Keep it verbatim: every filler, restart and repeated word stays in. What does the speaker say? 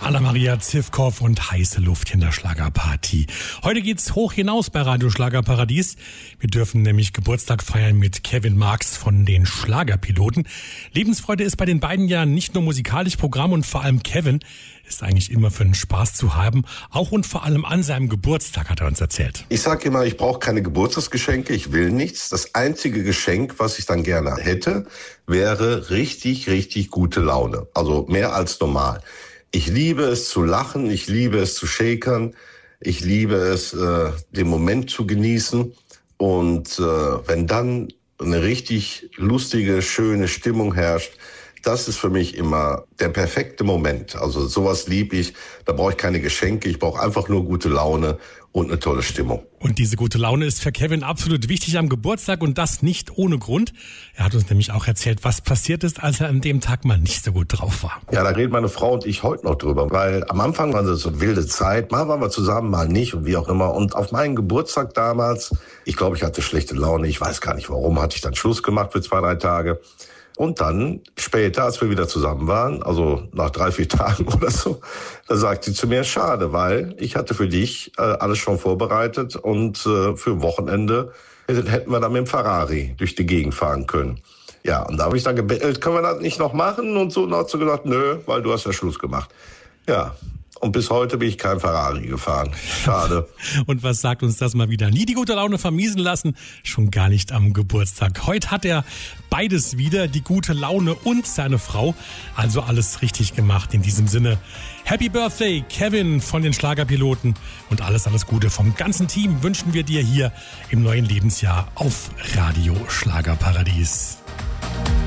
Anna-Maria Zivkow und heiße Luft in der Schlagerparty. Heute geht's hoch hinaus bei Radio Schlagerparadies. Wir dürfen nämlich Geburtstag feiern mit Kevin Marx von den Schlagerpiloten. Lebensfreude ist bei den beiden ja nicht nur musikalisch Programm und vor allem Kevin ist eigentlich immer für einen Spaß zu haben. Auch und vor allem an seinem Geburtstag hat er uns erzählt. Ich sage immer, ich brauche keine Geburtstagsgeschenke, ich will nichts. Das einzige Geschenk, was ich dann gerne hätte, wäre richtig, richtig gute Laune. Also mehr als normal. Ich liebe es zu lachen, ich liebe es zu shakern, ich liebe es, äh, den Moment zu genießen. Und äh, wenn dann eine richtig lustige, schöne Stimmung herrscht, das ist für mich immer der perfekte Moment. Also sowas liebe ich. Da brauche ich keine Geschenke. Ich brauche einfach nur gute Laune und eine tolle Stimmung. Und diese gute Laune ist für Kevin absolut wichtig am Geburtstag und das nicht ohne Grund. Er hat uns nämlich auch erzählt, was passiert ist, als er an dem Tag mal nicht so gut drauf war. Ja, da reden meine Frau und ich heute noch drüber. Weil am Anfang war das so eine wilde Zeit. Mal waren wir zusammen, mal nicht und wie auch immer. Und auf meinen Geburtstag damals, ich glaube, ich hatte schlechte Laune. Ich weiß gar nicht warum, hatte ich dann Schluss gemacht für zwei, drei Tage. Und dann später, als wir wieder zusammen waren, also nach drei, vier Tagen oder so, da sagt sie zu mir, schade, weil ich hatte für dich äh, alles schon vorbereitet und äh, für Wochenende hätten wir dann mit dem Ferrari durch die Gegend fahren können. Ja, und da habe ich dann gebettelt, können wir das nicht noch machen? Und so, und dann hat sie gesagt, nö, weil du hast ja Schluss gemacht. Ja. Und bis heute bin ich kein Ferrari gefahren. Schade. Und was sagt uns das mal wieder? Nie die gute Laune vermiesen lassen, schon gar nicht am Geburtstag. Heute hat er beides wieder, die gute Laune und seine Frau. Also alles richtig gemacht. In diesem Sinne, Happy Birthday, Kevin von den Schlagerpiloten. Und alles, alles Gute vom ganzen Team wünschen wir dir hier im neuen Lebensjahr auf Radio Schlagerparadies.